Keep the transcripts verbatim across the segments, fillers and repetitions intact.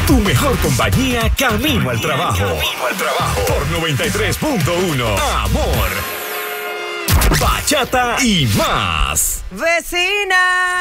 Tu mejor compañía camino al trabajo. Camino al trabajo. Por noventa y tres punto uno. Amor. Bachata y más. ¡Vecina!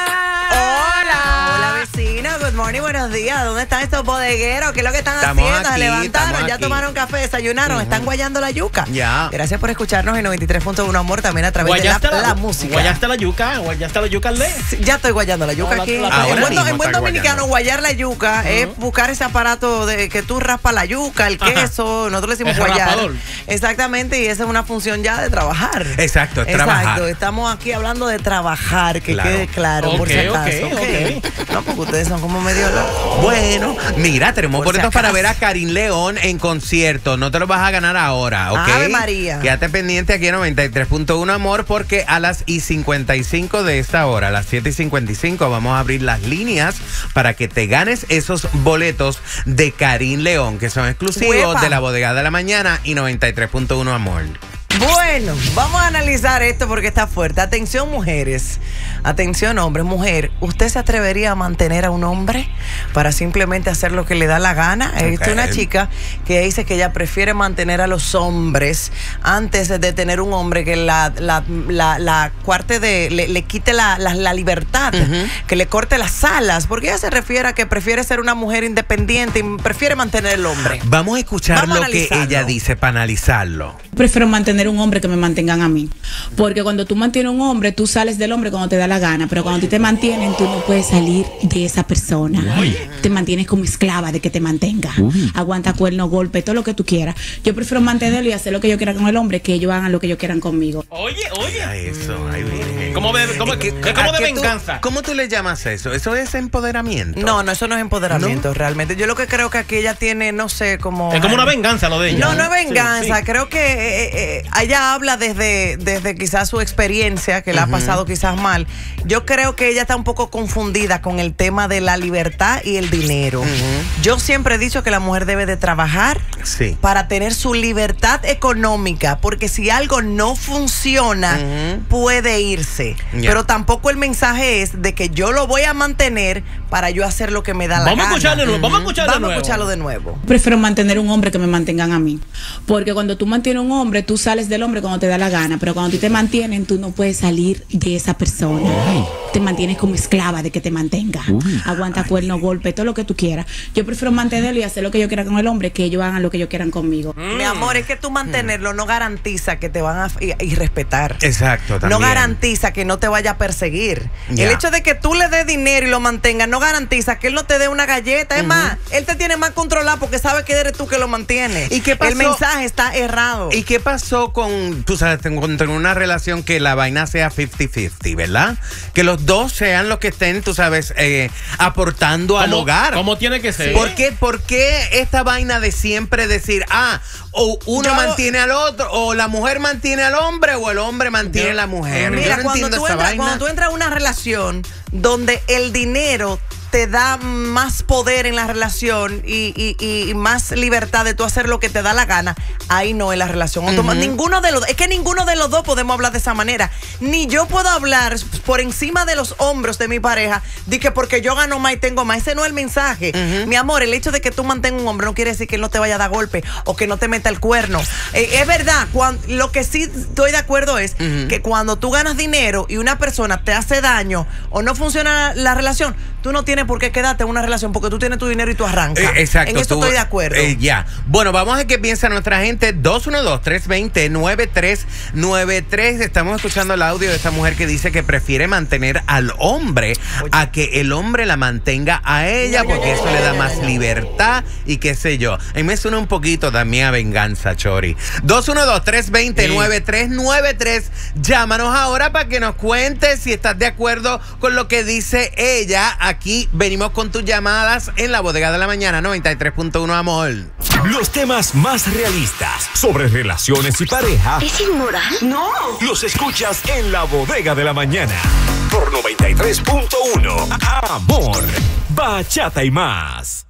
¡Hola! Hola, vecina. Good morning, buenos días. ¿Dónde están estos bodegueros? ¿Qué es lo que están Estamos haciendo? aquí, ¿Se levantaron? ¿Ya aquí. tomaron café? ¿Desayunaron? Uh-huh. ¿Están guayando la yuca? Ya. Gracias por escucharnos en noventa y tres punto uno, amor, también a través de la, la, la música. ¿Guayaste la yuca? ¿Guayaste la yuca, Le? Sí, ya estoy guayando la yuca No, aquí. la- la- en ahora buen, mismo en buen está dominicano, guayando. guayar la yuca uh-huh. es buscar ese aparato de que tú raspas la yuca, el Ajá. queso. Nosotros le decimos El guayar. raspador. Exactamente, y esa es una función ya de trabajar. Exacto, es Exacto, trabajar. estamos aquí hablando de trabajar, que Claro. quede claro, por Ok, si acaso. ok, ok. No, porque ustedes son como medio locos. Bueno, mira, tenemos Por si boletos para acaso. ver a Karin León en concierto. No te los vas a ganar ahora, ¿ok? Ave María. Quédate pendiente aquí en noventa y tres punto uno, amor, porque a las y cincuenta y cinco de esta hora, a las siete y cincuenta y cinco, vamos a abrir las líneas para que te ganes esos boletos de Karin León, que son exclusivos Uepa. de la Bodega de la Mañana y noventa y tres punto uno, amor. Bueno, vamos a analizar esto porque está fuerte. Atención, mujeres. Atención, hombres. Mujer, ¿usted se atrevería a mantener a un hombre para simplemente hacer lo que le da la gana? He visto Ok. una chica que dice que ella prefiere mantener a los hombres antes de tener un hombre que la, la, la, la cuarte de, le, le quite la, la, la libertad, Ujú. que le corte las alas, porque ella se refiere a que prefiere ser una mujer independiente y prefiere mantener el hombre. Vamos a escuchar Vamos a lo que analizarlo. ella dice para analizarlo. Prefiero mantener un hombre que me mantengan a mí. Porque cuando tú mantienes un hombre, tú sales del hombre cuando te da la gana. Pero cuando a ti te mantienen, tú no puedes salir de esa persona. Te mantienes como esclava de que te mantenga. Aguanta cuerno, golpe, todo lo que tú quieras. Yo prefiero mantenerlo y hacer lo que yo quiera con el hombre que ellos hagan lo que ellos quieran conmigo. Oye, Mira oye. eso, ay, virgen. ¿Cómo de, cómo, Es que- es como ¿a de qué tú- venganza? ¿Cómo tú le llamas eso? Eso es empoderamiento. No, no, eso no es empoderamiento realmente. Yo lo que creo que aquí ella tiene, no sé, como... Es como una venganza lo de ella. No, no es venganza. Sí, sí. Creo que eh, eh, ella habla desde, desde quizás su experiencia, que le ha pasado quizás mal. Yo creo que ella está un poco confundida con el tema de la libertad y el dinero. Yo siempre he dicho que la mujer debe de trabajar Sí. para tener su libertad económica, porque si algo no funciona, Ujú. puede irse. Ya. Pero tampoco el mensaje es de que yo lo voy a mantener para yo hacer lo que me da la Vamos a gana. escucharlo de nuevo, vamos a escucharlo de Vamos a nuevo. escucharlo de nuevo. Prefiero mantener un hombre que me mantengan a mí. Porque cuando tú mantienes un hombre, tú sales del hombre cuando te da la gana. Pero cuando a ti te mantienen, tú no puedes salir de esa persona. Te mantienes como esclava de que te mantenga. Aguanta cuerno, golpe, todo lo que tú quieras. Yo prefiero mantenerlo y hacer lo que yo quiera con el hombre que ellos hagan lo que ellos quieran conmigo. Mi amor, es que tú mantenerlo no garantiza que te van a y, y respetar. Exacto, también. No garantiza que no te vaya a perseguir. Ya. El hecho de que tú le des dinero y lo mantengas no garantiza que él no te dé una galleta. Es más, él te tiene más controlado porque sabe que eres tú que lo mantienes. ¿Y qué pasó? El mensaje está errado. ¿Y qué pasó con, tú sabes, tengo tener una relación que la vaina sea cincuenta cincuenta, ¿verdad? Que los dos sean los que estén, tú sabes, eh, aportando al ¿Cómo- hogar. ¿Cómo tiene que ser? ¿Por qué, ¿Por qué esta vaina de siempre decir, ah, o uno Yo- mantiene al otro, o la mujer mantiene al hombre, o el hombre mantiene a la mujer? Yo Mira, no cuando, entiendo tú esa entras, vaina. cuando tú entras a una relación donde el dinero te da más poder en la relación y, y- y más libertad de tú hacer lo que te da la gana, ahí no es la relación. Automa- Ninguno de los dos, es que ninguno de los dos podemos hablar de esa manera. Ni yo puedo hablar por encima de los hombros de mi pareja de que porque yo gano más y tengo más. Ese no es el mensaje. Mi amor, el hecho de que tú mantengas un hombre no quiere decir que él no te vaya a dar golpe o que no te meta el cuerno. Eh, es verdad, cuan- lo que sí estoy de acuerdo es que cuando tú ganas dinero y una persona te hace daño o no funciona la, la relación, tú no tienes por qué quedarte en una relación porque tú tienes tu dinero y tú arrancas. Eh, exacto. En eso tú- estoy de acuerdo. eh, ya. Bueno, vamos a ver qué piensa nuestra gente. dos uno dos, tres dos cero, nueve tres nueve tres. Estamos escuchando el audio de esta mujer que dice que prefiere mantener al hombre a que el hombre la mantenga a ella porque eso le da más libertad y qué sé yo. A mí me suena un poquito también a venganza, Chori. dos uno dos, tres dos cero, nueve tres nueve tres. Llámanos ahora para que nos cuentes si estás de acuerdo con lo que dice ella. Aquí venimos con tus llamadas en la Bodega de la Mañana, noventa y tres punto uno, amor. Los temas más realistas sobre relaciones y pareja ¿Es inmoral? No. los escuchas en la Bodega de la Mañana por noventa y tres punto uno. Amor, bachata y más.